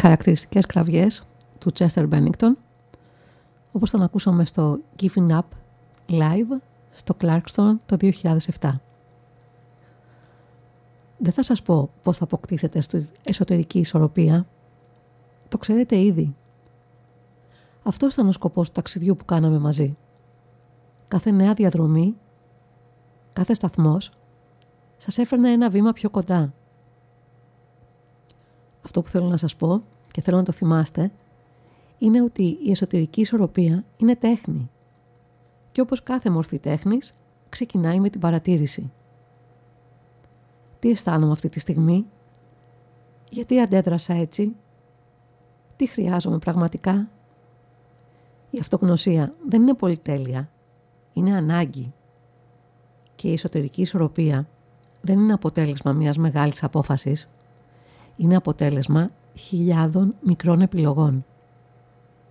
χαρακτηριστικές κραυγές του Chester Bennington, όπως τον ακούσαμε στο Giving Up Live στο Clarkston το 2007. Δεν θα σας πω πώς θα αποκτήσετε εσωτερική ισορροπία. Το ξέρετε ήδη. Αυτός ήταν ο σκοπός του ταξιδιού που κάναμε μαζί. Κάθε νέα διαδρομή, κάθε σταθμός, σας έφερνε ένα βήμα πιο κοντά. Αυτό που θέλω να σας πω και θέλω να το θυμάστε, είναι ότι η εσωτερική ισορροπία είναι τέχνη. Και όπως κάθε μορφή τέχνης, ξεκινάει με την παρατήρηση. Τι αισθάνομαι αυτή τη στιγμή? Γιατί αντέδρασα έτσι? Τι χρειάζομαι πραγματικά? Η αυτογνωσία δεν είναι πολυτέλεια, είναι ανάγκη. Και η εσωτερική ισορροπία δεν είναι αποτέλεσμα μιας μεγάλης απόφασης, είναι αποτέλεσμα χιλιάδων μικρών επιλογών.